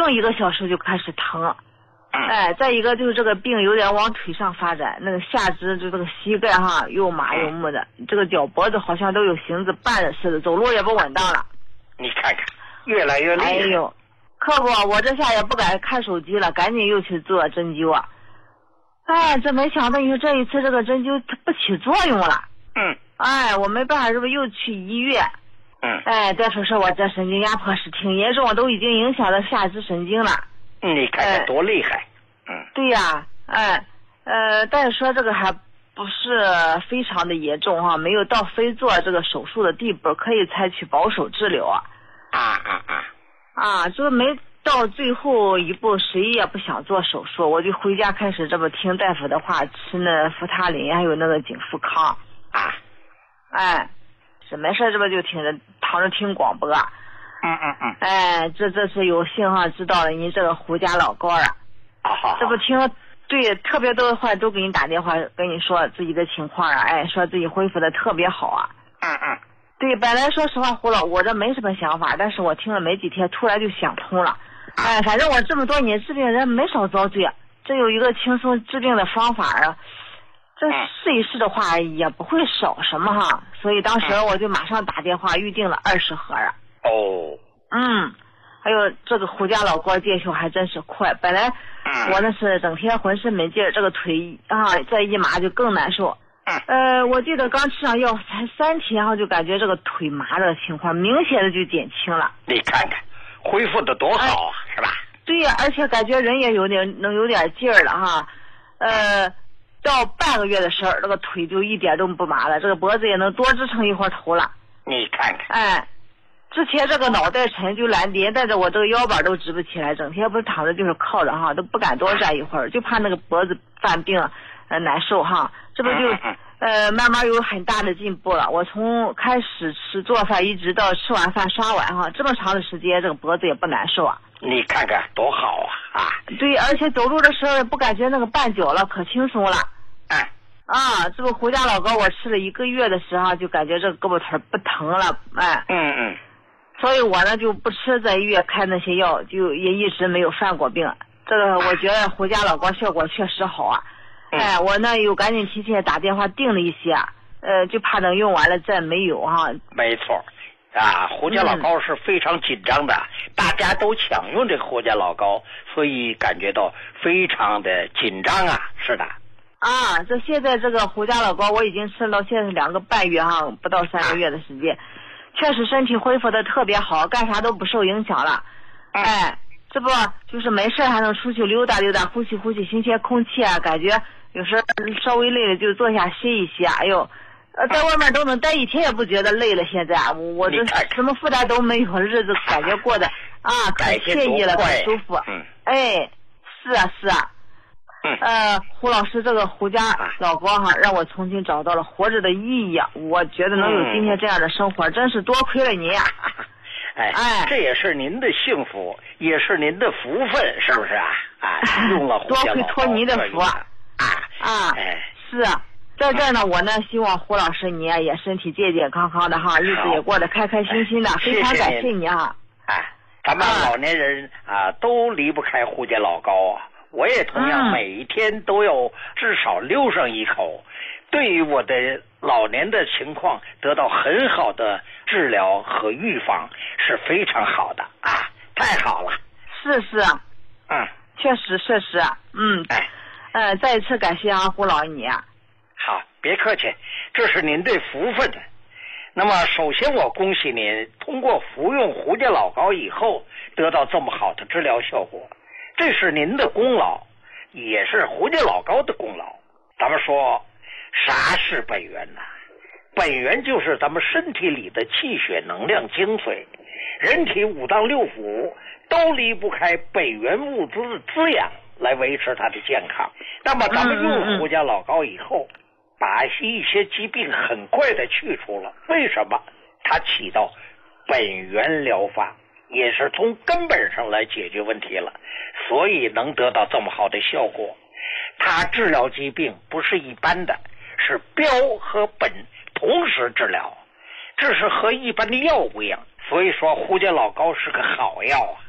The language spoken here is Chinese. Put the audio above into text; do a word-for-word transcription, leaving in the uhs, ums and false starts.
用一个小时就开始疼。哎，再一个就是这个病有点往腿上发展，那个下肢就这个膝盖哈又麻又木的，这个脚脖子好像都有绳子绊着似的，走路也不稳当了。 你看看，越来越厉害。 哎呦，可不，我这下也不敢看手机了，赶紧又去做针灸啊。哎，这没想到你说这一次这个针灸它不起作用了。 嗯。 哎，我没办法，这不又去医院。 嗯。 哎，再说说我这神经压迫是挺严重，都已经影响到下肢神经了。 你看看多厉害。嗯。 对呀，哎，呃，但是说这个还不是非常的严重哈，没有到非做这个手术的地步，可以采取保守治疗啊。 啊啊啊！ 啊，这个没到最后一步，谁也不想做手术，我就回家开始这不听大夫的话，吃那扶他林还有那个景富康。 啊。 哎，是没事这不就听着躺着听广播。 嗯嗯嗯。 哎，这这次有幸哈知道了你这个胡家老高了。 啊好。 这不听对特别多的话都给你打电话跟你说自己的情况啊，哎，说自己恢复的特别好啊。 嗯嗯。 对，本来说实话胡老我这没什么想法，但是我听了没几天突然就想通了。哎，反正我这么多年治病人没少遭罪，这有一个轻松治病的方法啊，这试一试的话也不会少什么哈，所以当时我就马上打电话预定了二十盒啊。 哦。 嗯，还有这个胡家老高见效还真是快，本来我那是整天浑身没劲儿，这个腿啊再一麻就更难受。呃，我记得刚吃上药才三天，然后就感觉这个腿麻的情况明显的就减轻了。 你看看，恢复的多好啊， 哎、 是吧？ 对呀，而且感觉人也有点能有点劲儿了哈。呃，到半个月的时候，这个腿就一点都不麻了，这个脖子也能多支撑一会儿头了。 你看看， 哎，之前这个脑袋沉就懒连带着我这个腰板都直不起来，整天不是躺着就是靠着哈，都不敢多站一会儿，就怕那个脖子犯病呃难受哈。这不就呃慢慢有很大的进步了。我从开始吃做饭一直到吃完饭刷碗哈，这么长的时间，这个脖子也不难受啊。 你看看多好啊！啊， 对，而且走路的时候也不感觉那个绊脚了，可轻松了。 哎， 啊，这个胡家老高我吃了一个月的时候，就感觉这个胳膊腿不疼了，哎。嗯嗯。所以我呢就不吃这医院开那些药，就也一直没有犯过病。这个我觉得胡家老高效果确实好啊。哎，我呢又赶紧提前打电话订了一些，呃，就怕等用完了再没有哈。 没错，啊，胡家老高是非常紧张的，嗯、大家都抢用这个胡家老高，所以感觉到非常的紧张啊。是的。 啊，这现在这个胡家老高我已经吃了现在两个半月哈，不到三个月的时间，确实身体恢复的特别好，干啥都不受影响了。哎，这不就是没事还能出去溜达溜达，呼吸呼吸新鲜空气啊，感觉。有时候稍微累了就坐下歇一歇，哎呦，呃，在外面都能待一天也不觉得累了。现在我我这什么负担都没有，日子感觉过得啊可惬意了，可舒服。嗯，哎，是啊是啊。嗯。呃，胡老师，这个胡家老高哈，让我重新找到了活着的意义啊！我觉得能有今天这样的生活，嗯、真是多亏了您呀、啊。 哎哎，这也是您的幸福，也是您的福分，是不是啊？啊，用了胡家老高。多亏托您的福啊！啊，哎，是啊，在这儿呢，我呢希望胡老师你也身体健健康康的哈，日子也过得开开心心的，非常感谢你啊！哎，咱们老年人啊都离不开胡家老高啊，我也同样每一天都要至少溜上一口，对于我的老年的情况得到很好的治疗和预防是非常好的啊，太好了！ 是是啊，嗯，确实确实啊，嗯，哎。呃，再一次感谢啊，胡老你啊。 好，别客气，这是您的福分。那么，首先我恭喜您通过服用胡家老高以后得到这么好的治疗效果，这是您的功劳，也是胡家老高的功劳。咱们说，啥是本源呢？本源就是咱们身体里的气血能量精髓，人体五脏六腑都离不开本源物资的滋养。来维持他的健康。那么咱们用胡家老高以后，嗯嗯、把一些疾病很快的去除了。为什么？它起到本源疗法，也是从根本上来解决问题了，所以能得到这么好的效果。它治疗疾病不是一般的，是标和本同时治疗，这是和一般的药不一样。所以说胡家老高是个好药啊。